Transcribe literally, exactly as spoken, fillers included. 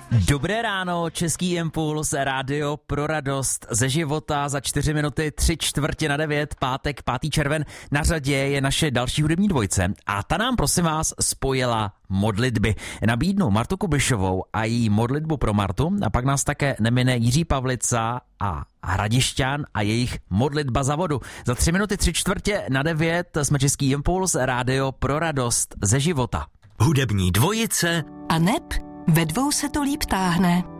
Dobré ráno, Český impuls, rádio pro radost ze života. Za čtyři minuty, tři čtvrtě na devět, pátek, pátý červen. Na řadě je naše další hudební dvojce a ta nám, prosím vás, spojila modlitby. Nabídnu Martu Kubišovou a její modlitbu pro Martu a pak nás také nemine Jiří Pavlica a Hradišťan a jejich modlitba za vodu. Za tři minuty, tři čtvrtě na devět jsme Český impuls, rádio pro radost ze života. Hudební dvojice a neb ve dvou se to líp táhne.